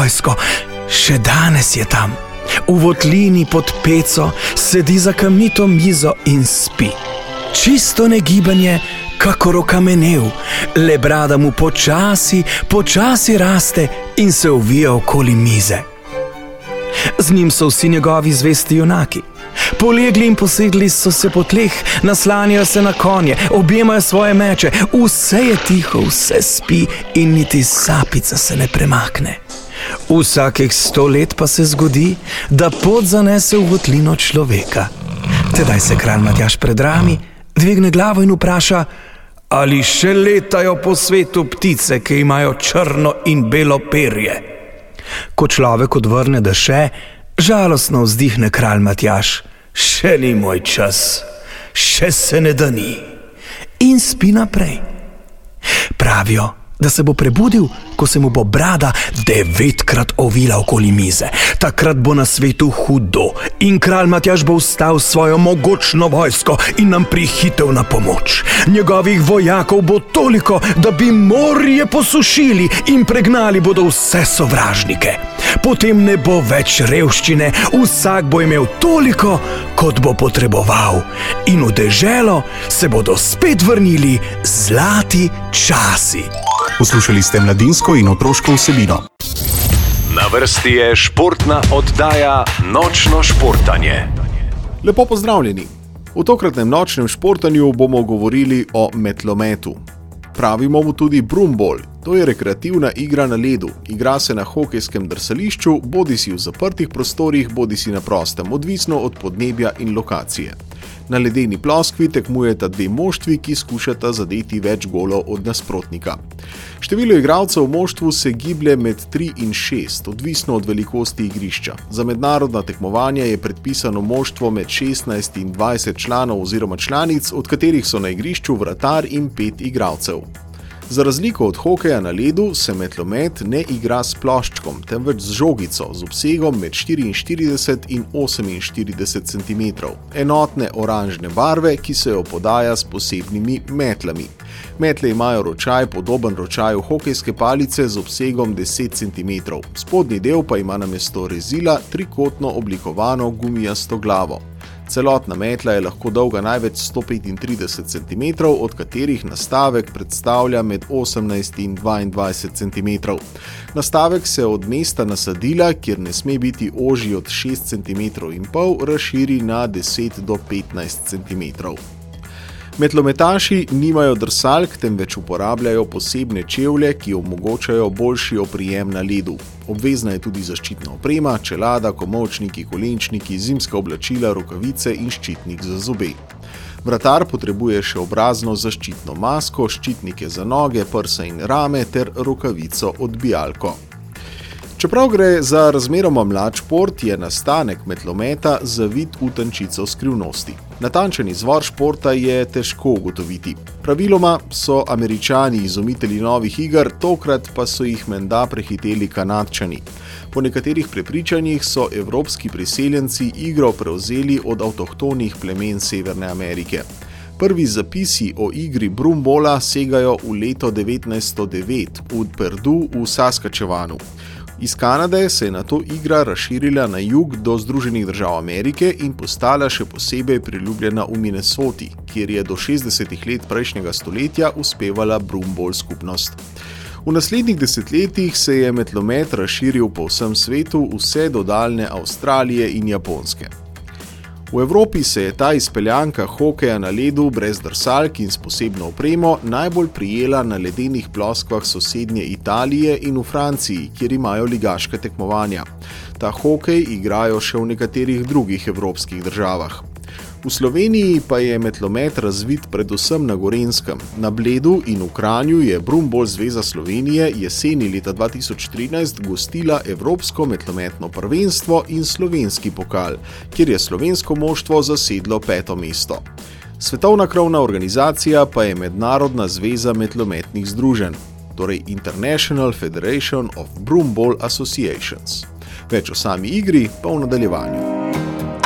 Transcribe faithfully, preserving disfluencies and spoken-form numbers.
vojsko. Še danes je tam. V votlini pod peco sedi za kamnito mizo in spi. Čisto negibanje, kakor okamenel, le brada mu počasi, počasi raste in se uvija okoli mize. Z njim so vsi njegovi zvesti junaki. Polegli in posedli so se po tleh, naslanjajo se na konje, objemajo svoje meče, vse je tiho, vse spi in niti sapica se ne premakne. Vsakih sto let pa se zgodi, da pot zanese v votlino človeka. Tedaj se kralj Matjaž predrami, dvigne glavo in vpraša, ali še letajo po svetu ptice, ki imajo črno in belo perje. Ko človek odvrne, da še, žalostno vzdihne kralj Matjaž. Še ni moj čas, še se ne da ni. In spi naprej. Pravijo, da se bo prebudil, ko se mu bo brada devetkrat ovila okoli mize. Takrat bo na svetu hudo in kralj Matjaž bo vstal svojo mogočno vojsko in nam prihitev na pomoč. Njegovih vojakov bo toliko, da bi morje posušili in pregnali bodo vse sovražnike. Potem ne bo več revščine, vsak bo imel toliko, kot bo potreboval. In v deželo se bodo spet vrnili zlati časi. Poslušali ste mladinsko in otroško vsebino. Na vrsti je športna oddaja Nočno športanje. Lepo pozdravljeni. V tokratnem nočnem športanju bomo govorili o metlometu. Pravimo mu tudi broomball. To je rekreativna igra na ledu. Igra se na hokejskem drsališču, bodisi v zaprtih prostorih, bodisi na prostem, odvisno od podnebja in lokacije. Na ledeni ploskvi tekmujeta dve moštvi, ki skušata zadeti več golov od nasprotnika. Število igralcev v moštvu se giblje med tri in šest, odvisno od velikosti igrišča. Za mednarodna tekmovanja je predpisano moštvo med šestnajst in dvajset članov oziroma članic, od katerih so na igrišču vratar in pet igralcev. Za razliko od hokeja na ledu se metlomet ne igra s ploščkom, temveč z žogico z obsegom med štiriinštirideset in oseminštirideset centimetrov, enotne oranžne barve, ki se jo podaja s posebnimi metlami. Metle imajo ročaj podoben ročaju hokejske palice z obsegom deset centimetrov, spodnji del pa ima namesto rezila trikotno oblikovano gumijasto glavo. Celotna metla je lahko dolga največ sto petintrideset centimetrov, od katerih nastavek predstavlja med osemnajst in dvaindvajset centimetrov. Nastavek se od mesta nasadila, kjer ne sme biti ožji od šest centimetrov in pol, razširi na deset do petnajst centimetrov. Metlometaši nimajo drsalk, temveč uporabljajo posebne čevlje, ki omogočajo boljši oprijem na ledu. Obvezna je tudi zaščitna oprema, čelada, komolčniki, kolenčniki, zimska oblačila, rokavice in ščitnik za zobe. Vratar potrebuje še obrazno zaščitno masko, ščitnike za noge, prsa in rame ter rokavico odbijalko. Čeprav gre za razmeroma mlad šport, je nastanek metlometa zavit v tančico skrivnosti. Natančen izvor športa je težko ugotoviti. Praviloma so Američani izumitelji novih iger, tokrat pa so jih menda prehiteli Kanadčani. Po nekaterih prepričanjih so evropski priseljenci igro prevzeli od avtohtonih plemen Severne Amerike. Prvi zapisi o igri broomballa segajo v leto devetnajststo devet v Perdu v Saskatchewanu. Iz Kanade se je nato igra razširila na jug do Združenih držav Amerike in postala še posebej priljubljena v Minnesoti, kjer je do šestdesetih let prejšnjega stoletja uspevala broomball skupnost. V naslednjih desetletjih se je metlomet razširil po vsem svetu, vse do daljne Avstralije in Japonske. V Evropi se je ta izpeljanka hokeja na ledu brez drsalk in s posebno opremo najbolj prijela na ledenih ploskvah sosednje Italije in v Franciji, kjer imajo ligaška tekmovanja. Ta hokej igrajo še v nekaterih drugih evropskih državah. V Sloveniji pa je metlomet razvit predvsem na Gorenjskem. Na Bledu in v Kranju je Broomball zveza Slovenije jeseni leta dva tisoč trinajst gostila Evropsko metlometno prvenstvo in slovenski pokal, kjer je slovensko moštvo zasedlo peto mesto. Svetovna krovna organizacija pa je Mednarodna zveza metlometnih združenj, torej International Federation of Broomball Associations. Več o sami igri pa v nadaljevanju.